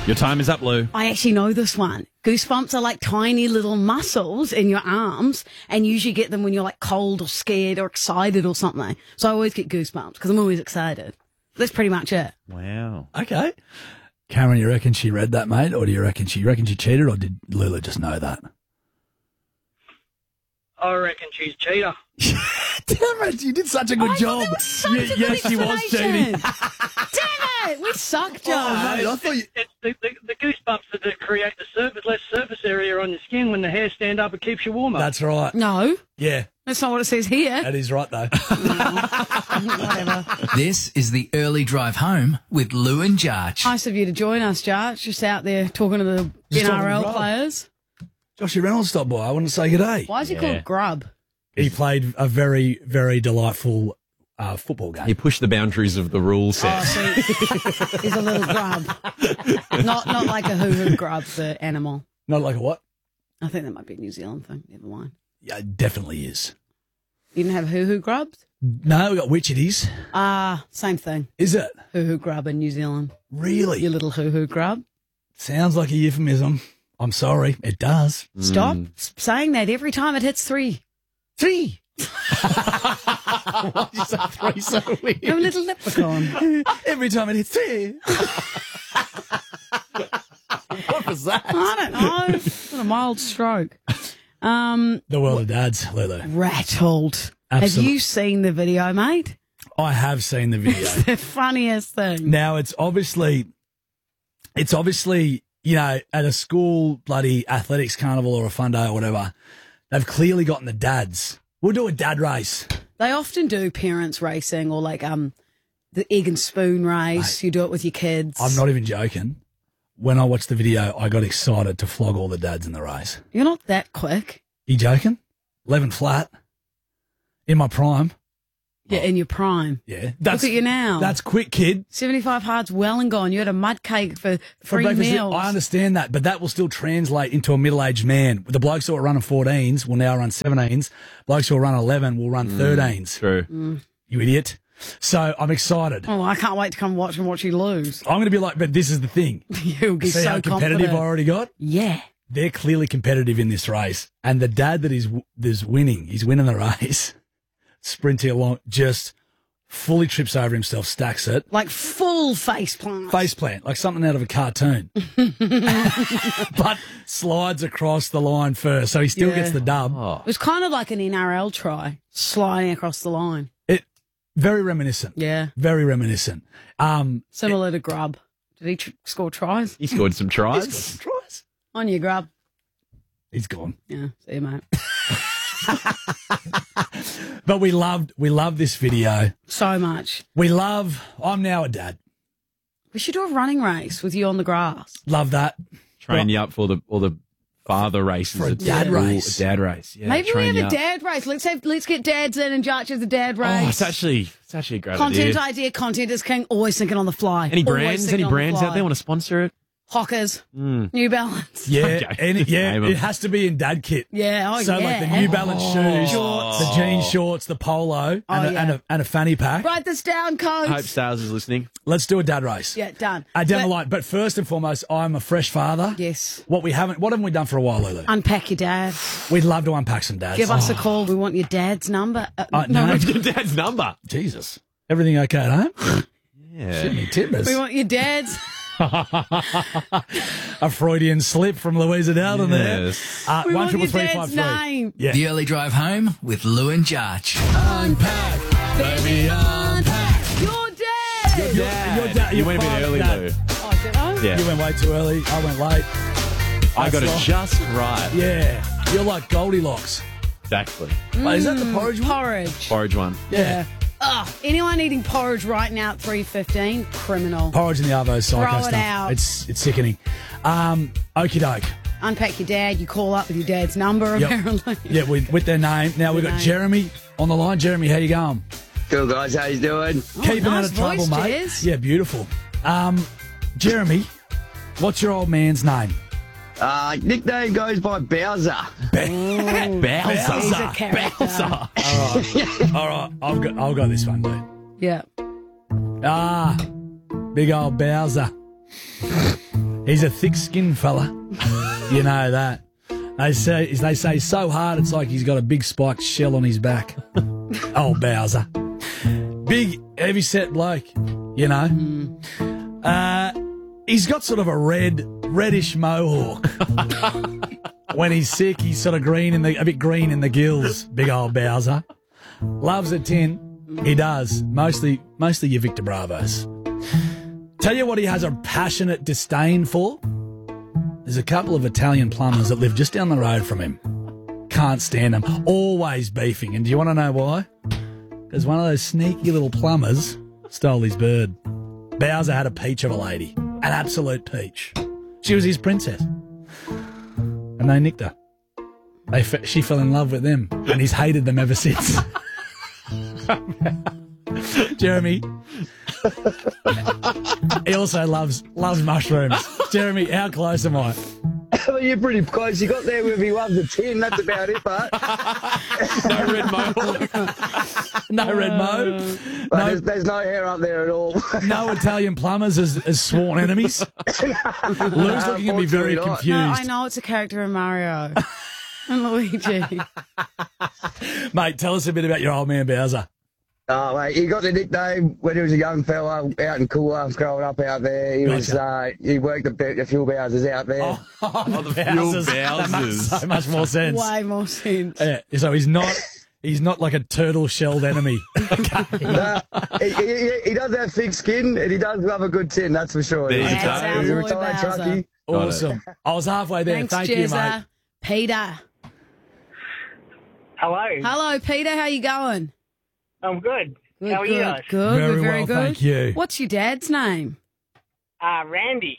Your time is up, Lou. I actually know this one. Goosebumps are like tiny little muscles in your arms, and you usually get them when you're like cold or scared or excited or something. So I always get goosebumps because I'm always excited. That's pretty much it. Wow. Okay. Cameron, you reckon she read that, mate? Or do you reckon she cheated, or did Lula just know that? I reckon she's a cheater. Damn it, you did such a good job. Yes, she was cheating. Damn it, we suck, Joe. Oh, mate, I thought you... It's the goosebumps that create the less surface area on your skin when the hairs stand up. It keeps you warmer. That's right. No, Yeah, that's not what it says here. that is right, though. Whatever. This is the early drive home with Lou and Jarch. Nice of you to join us, Jarch. Just out there talking to the Just talking NRL grub. players. Joshy Reynolds stopped by. I want to say good day. Why is he called Grub? He played a very, very delightful football game. He pushed the boundaries of the rule set. Oh, so he's a little grub. Not like a hoo-hoo grub, the animal. Not like a what? I think that might be a New Zealand thing. Never mind. Yeah, it definitely is. You didn't have hoo-hoo grubs? No, we got witchetties. Same thing. Is it? Hoo-hoo grub in New Zealand. Really? You little hoo-hoo grub. Sounds like a euphemism. I'm sorry. It does. Stop saying that every time it hits 3. 3. Why did you say 3 so weird? You're a little leprechaun. Every time it hits 3. What was that? I don't know. What a mild stroke. The world of dads, Lulu. Rattled. Have Absolute- you seen the video, mate? I have seen the video. The funniest thing. Now, it's obviously, you know, at a school bloody athletics carnival or a fun day or whatever, they've clearly gotten the dads. We'll do a dad race. They often do parents racing or like the egg and spoon race. You do it with your kids. I'm not even joking. When I watched the video, I got excited to flog all the dads in the race. You're not that quick. You joking? 11 flat. In my prime. You're in your prime. Yeah. Look at you now. That's quick, kid. 75 hard's well and gone. You had a mud cake for For 3 breakfast, meals. I understand that, but that will still translate into a middle-aged man. The blokes who are running 14s will now run 17s. Blokes who are running 11 will run 13s. True. You idiot. So I'm excited. Oh, I can't wait to come watch and watch you lose. I'm going to be like, but this is the thing. You'll be See so how competitive confident. I already got? Yeah. They're clearly competitive in this race. And the dad that is winning, he's winning the race, sprinting along, just fully trips over himself, stacks it. Like full face plant. Face plant, like something out of a cartoon. But slides across the line first, so he still Yeah. gets the dub. It was kind of like an NRL try, sliding across the line. Very reminiscent. Yeah. Very reminiscent. Similar to Grub. Did he score tries? He scored some He's got tries. some tries. On you, Grub. He's gone. Yeah, see you, mate. But we loved this video. So much. I'm now a dad. We should do a running race with you on the grass. Love that. Train you up for all the father races. For a at dad school. race. A dad race. Yeah, Maybe we train have you a up. dad race. Let's get dads in and Jarch as a dad race. Oh, it's actually a great Content idea. content is king. Always thinking on the fly. Any Always brands? thinking Any on the brands fly. out there want to sponsor it? Hockers, New Balance. Yeah, Okay. and Name 'em. it has to be in dad kit. Yeah, oh So yeah. like the New Balance shoes, Shorts. the jean shorts, the polo, yeah. and a fanny pack. Write this down, coach. I hope Sales is listening. Let's do a dad race. Yeah, done. Down But- the line. But first and foremost, I'm a fresh father. Yes. What haven't we done for a while, Lulu? Unpack your dad. We'd love to unpack some dads. Give us a call. We want your dad's number. no. Your dad's number. Jesus. Everything okay at home? Yeah. Jimmy Timbers. We want your dad's. A Freudian slip from Louisa Dowden Yes. there. We want your 13353. dad's name. Yeah. The early drive home with Lou and Jarch. Unpack, baby, unpack. Your dad. Your dad. You your went a bit father, early, dad. Lou. Oh, did I? Yeah. You went way too early. I went late. I got it That's just right. Yeah. You're like Goldilocks. Exactly. Wait, is that the porridge one? Porridge. Porridge one. Yeah. Ugh. Anyone eating porridge right now at 3:15? Criminal. Porridge in the Arvo psycho Throw it stuff. out. It's sickening. Okie doke. Unpack your dad. You call up with your dad's number, Yep. apparently. Yeah, with their name. Now we've got name. Jeremy on the line. Jeremy, how you going? Cool, guys. How you doing? Keeping nice out of trouble, voice, mate. Jez. Yeah, beautiful. Jeremy, what's your old man's name? Nickname goes by Bowser. Bowser. He's a character. All right, I've got this one, dude. Yeah. Big old Bowser. He's a thick-skinned fella. You know that. They say so hard it's like he's got a big spiked shell on his back. Oh, Bowser. Big, heavy-set bloke, you know. He's got sort of a reddish mohawk. When he's sick, he's sort of a bit green in the gills, big old Bowser. Loves a tin. He does. Mostly your Victor Bravos. Tell you what he has a passionate disdain for? There's a couple of Italian plumbers that live just down the road from him. Can't stand them. Always beefing. And do you want to know why? Because one of those sneaky little plumbers stole his bird. Bowser had a peach of a lady. An absolute peach. She was his princess. And they nicked her. She fell in love with them. And he's hated them ever since. Jeremy. He also loves mushrooms. Jeremy, how close am I? Well, you're pretty close. You got there with me loves a tin. That's about it, but No red mohawk. No red mo. No, there's no hair up there at all. no Italian plumbers as sworn enemies. Lou's looking at me very Unfortunately not. confused. No, I know it's a character in Mario. And Luigi. Mate, tell us a bit about your old man Bowser. Oh, mate, he got the nickname when he was a young fella out in Coolah, growing up out there. He was he worked a few Bowsers out there. Oh, the Bowsers. That makes so much more sense. Way more sense. Yeah, so he's not like a turtle-shelled enemy. Nah, he does have thick skin and he does love a good tin, that's for sure. There you He's go. That's He's a our boy retired Bowser. truckie. Awesome. I was halfway there. Thanks, Thank you, mate. Jezza. Peter. Hello. Hello, Peter. How you going? I'm good. Good, How are you guys? Good. Very We're very well, good. thank you. What's your dad's name? Randy.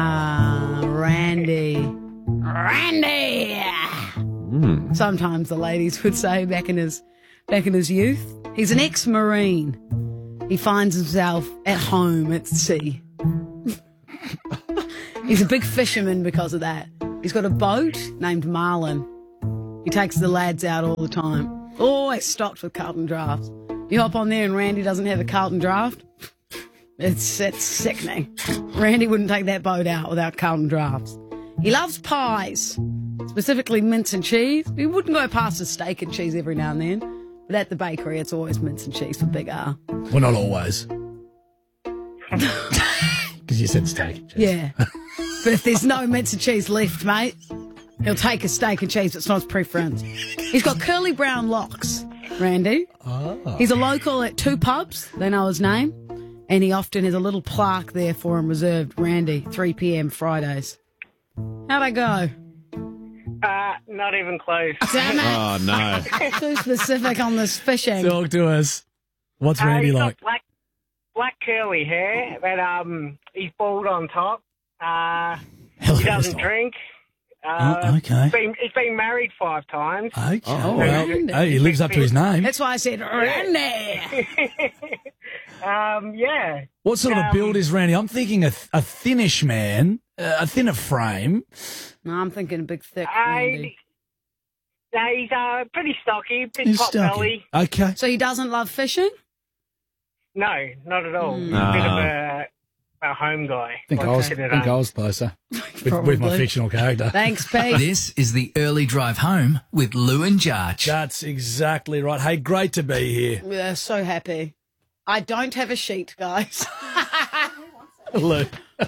Randy. Randy. Sometimes the ladies would say back in his youth. He's an ex-Marine. He finds himself at home at sea. He's a big fisherman because of that. He's got a boat named Marlin. He takes the lads out all the time. Always stocked with Carlton drafts. You hop on there and Randy doesn't have a Carlton draft. It's sickening. Randy wouldn't take that boat out without Carlton drafts. He loves pies, specifically mince and cheese. He wouldn't go past a steak and cheese every now and then. But at the bakery, it's always mince and cheese for Big R. Well, not always. Because you said steak. and cheese. Yeah. But if there's no mince and cheese left, mate, he'll take a steak and cheese. It's not his preference. He's got curly brown locks, Randy. Oh. He's a local at 2 pubs. They know his name. And he often has a little plaque there for him reserved. Randy, 3 p.m. Fridays. How'd I go? Not even close. Damn it. Oh, no. Too specific on this fishing. Talk to us. What's Randy He's got like? black curly hair, but he's bald on top. Hell He of a doesn't hairstyle. drink. Okay. He's been married 5 times. Okay. Oh, well, Randy. hey, he lives up to his name. That's why I said Randy. Yeah. What sort of build is Randy? I'm thinking a thinnish man, a thinner frame. No, I'm thinking big, thick Randy. He's pretty stocky, big He's pot stocky. belly. Okay. So he doesn't love fishing? No, not at all. He's a bit Ah. of a home guy. I think Likes to sit at I home. was closer with my Probably. fictional character. Thanks, Pete. This is the early drive home with Lou and Jarch. That's exactly right. Hey, great to be here. We're so happy. I don't have a sheet, guys. Lou.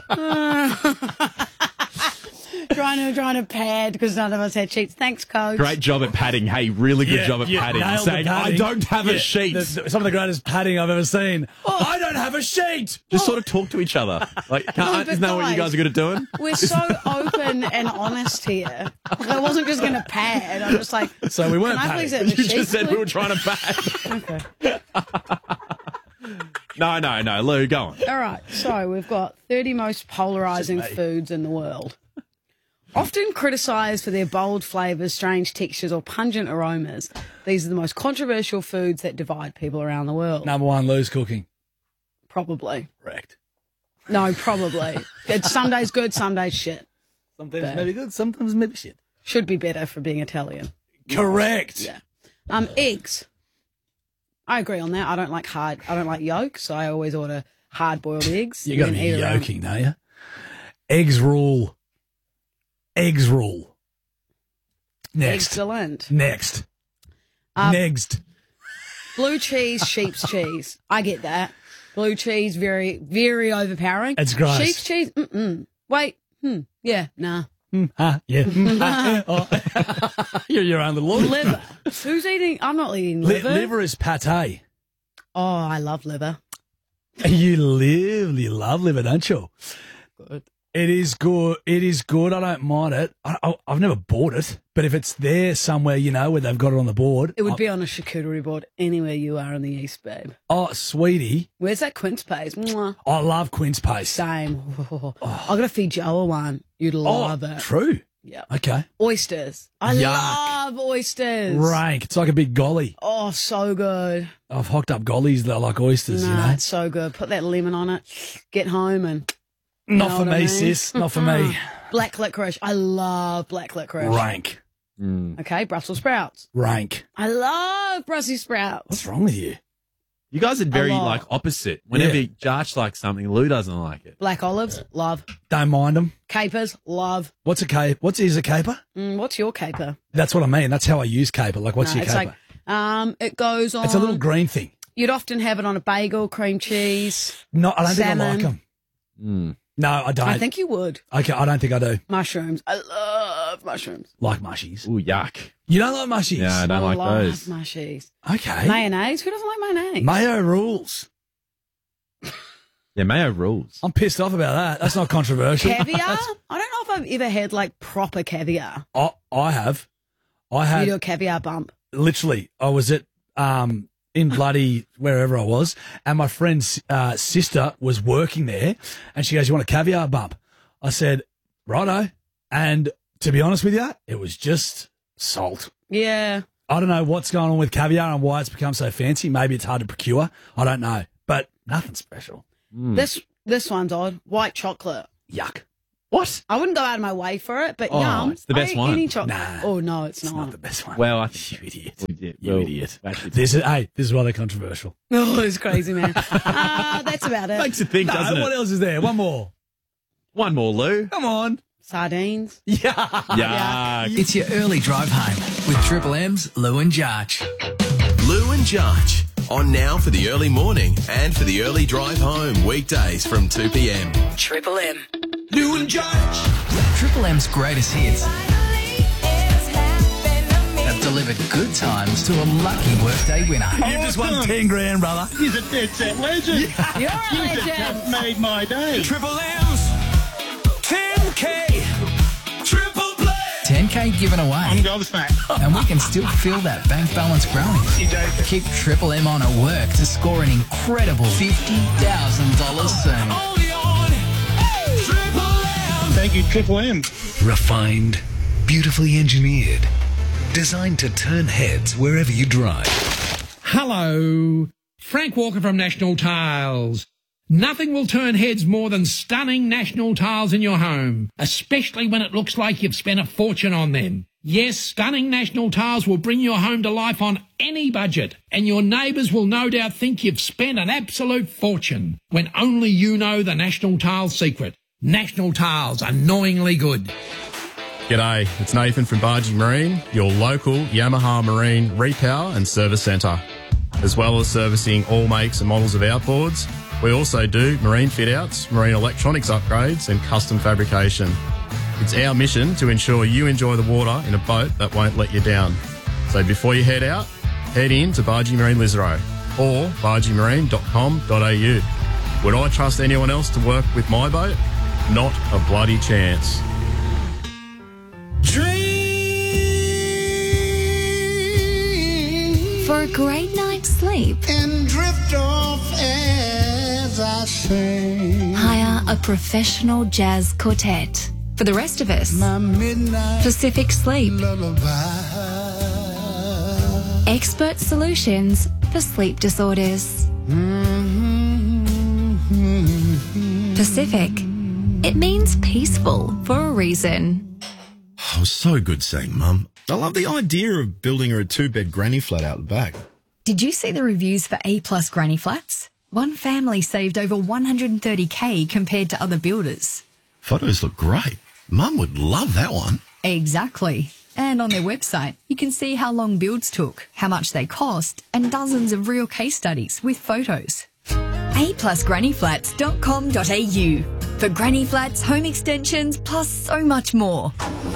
trying to pad because none of us had sheets. Thanks, Coach. Great job at padding. Hey, really good job at padding. nailed the Saying, padding. I don't have a sheet. Some of the greatest padding I've ever seen. I don't have a sheet. Just sort of talk to each other. Like, No, can't, but isn't that what you guys- guys are good at doing? We're so open and honest here. Like, I wasn't just going to pad. I'm just like, So we weren't can I please have padding. a You sheet? just said we please? were trying to pad. Okay. No, Lou, go on. All right, so we've got 30 most polarising foods in the world. Often criticised for their bold flavours, strange textures or pungent aromas, these are the most controversial foods that divide people around the world. Number 1, Lou's cooking. Probably. Correct. No, probably. It's some days good, some days shit. Sometimes maybe good, sometimes maybe shit. Should be better for being Italian. Correct. Yeah. Eggs. I agree on that. I don't like yolk, so I always order hard-boiled eggs. You got to and be eat around. yoking, don't you? Eggs rule. Eggs rule. Next. Excellent. Next. Um, Next. Blue cheese, sheep's cheese. I get that. Blue cheese, very, very overpowering. It's gross. Sheep's cheese, Wait, yeah, nah. Yeah. You're your own little order. Liver. Who's eating? I'm not eating liver. Liver is pate. Oh, I love liver. You love liver, don't you? Good. It is good. It is good. I don't mind it. I've never bought it, but if it's there somewhere, where they've got it on the board. It would be on a charcuterie board anywhere you are in the East, babe. Oh, sweetie. Where's that quince paste? Mwah. I love quince paste. Same. I've got a Feijoa one. You'd love it. True. Yeah. Okay. Oysters. I Yuck. love oysters. Rank. It's like a big golly. Oh, so good. I've hocked up gollies that are like oysters, Nah, it's so good. Put that lemon on it. Get home and... Not know for what I me, mean? sis. Not for me. Black licorice. I love black licorice. Rank. Okay, Brussels sprouts. Rank. I love Brussels sprouts. What's wrong with you? You guys are very, A lot. like, opposite. Whenever Yeah. Josh likes something, Lou doesn't like it. Black olives, love. Don't mind them. Capers, love. What's a cape? Is a caper? What's your caper? That's what I mean. That's how I use caper. Like, what's No, your it's caper? like, it goes on. It's a little green thing. You'd often have it on a bagel, cream cheese. No, I don't think I Salmon. like them. No, I don't. I think you would. Okay, I don't think I do. Mushrooms. I love mushrooms. Like mushies. Ooh, yuck. You don't like mushies? Yeah, I don't like love those. mushies. Okay. Mayonnaise. Who doesn't like mayonnaise? Mayo rules. Yeah, mayo rules. I'm pissed off about that. That's not controversial. Caviar? I don't know if I've ever had like proper caviar. I have. I You had do a caviar bump. literally. I was at in bloody wherever I was, and my friend's sister was working there, and she goes, "You want a caviar bump?" I said, "Righto." And to be honest with you, it was just salt. Yeah. I don't know what's going on with caviar and why it's become so fancy. Maybe it's hard to procure. I don't know, but nothing special. This one's odd. White chocolate. Yuck. What? I wouldn't go out of my way for it, but Oh, yum. it's the best I eat one. Any chocolate. Nah. Oh no, it's It's not. not the best one. Well, I think You idiot. we did. You Well, idiot. actually, This is why they're controversial. Oh, it's crazy, man. That's about it. makes you think, doesn't what it? else is there? One more. One more, Lou. Come on. Sardines. Yuck. It's your early drive home with Triple M's Lou and Jarch. Lou and Jarch on now for the early morning and for the early drive home weekdays from 2 p.m. Triple M. Lou and Jarch. Triple M's greatest hits have delivered good times to a lucky workday winner. You just won 10 grand, brother. He's a dead set legend. You're a legend. Just made my day. Triple M's 10K Triple Play. 10K given I'm away, gobsmacked. and we can still feel that bank balance growing. Keep Triple M on at work to score an incredible $50,000 soon. Only on Triple M. Thank you, Triple M. Refined, beautifully engineered, designed to turn heads wherever you drive. Hello, Frank Walker from National Tiles. Nothing will turn heads more than stunning National Tiles in your home, especially when it looks like you've spent a fortune on them. Yes, stunning National Tiles will bring your home to life on any budget, and your neighbours will no doubt think you've spent an absolute fortune, when only you know the National Tiles secret. National Tiles, annoyingly good. G'day, it's Nathan from Bargee Marine, your local Yamaha Marine repower and service centre. As well as servicing all makes and models of outboards, we also do marine fit-outs, marine electronics upgrades and custom fabrication. It's our mission to ensure you enjoy the water in a boat that won't let you down. So before you head out, head in to Bargee Marine Lisarow or bargeemarine.com.au. Would I trust anyone else to work with my boat? Not a bloody chance. For a great night's sleep, And drift off as I sing. hire a professional jazz quartet. For the rest of us, My midnight Pacific Sleep. lullaby. Expert solutions for sleep disorders. Pacific. It means peaceful for a reason. Oh, so good seeing Mum. I love the idea of building her a 2-bed granny flat out the back. Did you see the reviews for A+ granny flats? One family saved over $130K compared to other builders. Photos look great. Mum would love that one. Exactly. And on their website, you can see how long builds took, how much they cost, and dozens of real case studies with photos. aplusgrannyflats.com.au for granny flats, home extensions, plus so much more.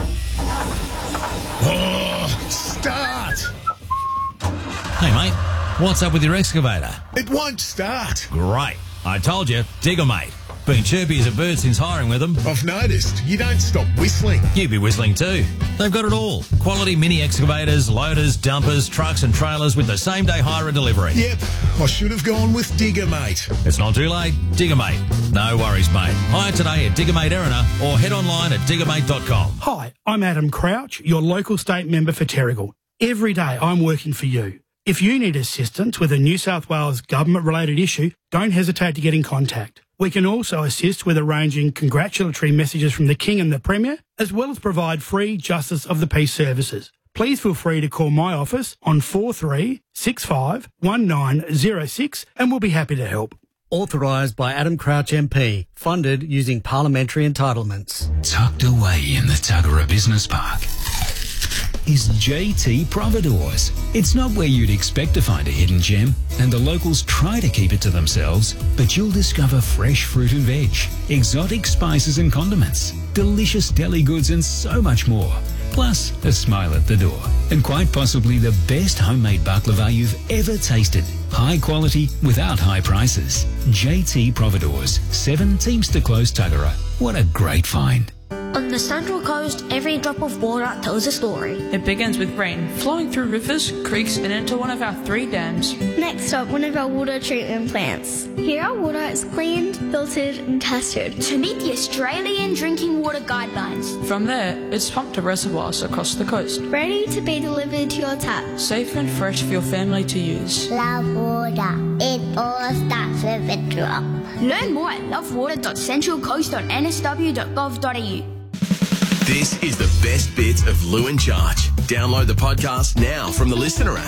Oh, start! Hey, mate, what's up with your excavator? It won't start. Great. I told you, Digger Mate. Been chirpy as a bird since hiring with them. I've noticed. You don't stop whistling. You be whistling too. They've got it all. Quality mini excavators, loaders, dumpers, trucks and trailers with the same day hire and delivery. Yep, I should have gone with Digger Mate. It's not too late. Digger Mate. No worries, mate. Hire today at Digger Mate Erina or head online at diggermate.com. Hi, I'm Adam Crouch, your local state member for Terrigal. Every day I'm working for you. If you need assistance with a New South Wales government-related issue, don't hesitate to get in contact. We can also assist with arranging congratulatory messages from the King and the Premier, as well as provide free Justice of the Peace services. Please feel free to call my office on 4365 1906 and we'll be happy to help. Authorised by Adam Crouch MP. Funded using parliamentary entitlements. Tucked away in the Tuggerah Business Park is JT Providores. It's not where you'd expect to find a hidden gem, and the locals try to keep it to themselves, but you'll discover fresh fruit and veg, exotic spices and condiments, delicious deli goods and so much more. Plus, a smile at the door. And quite possibly the best homemade baklava you've ever tasted. High quality without high prices. JT Providores, 7 Teamster Close, Tuggerah. What a great find. On the Central Coast, every drop of water tells a story. It begins with rain flowing through rivers, creeks, and into one of our 3 dams. Next up, one of our water treatment plants. Here our water is cleaned, filtered, and tested to meet the Australian Drinking Water Guidelines. From there, it's pumped to reservoirs across the coast. Ready to be delivered to your tap. Safe and fresh for your family to use. Love water. It all starts with a drop. Learn more at lovewater.centralcoast.nsw.gov.au. This is the best bits of Lou and Charge. Download the podcast now from the Listener app.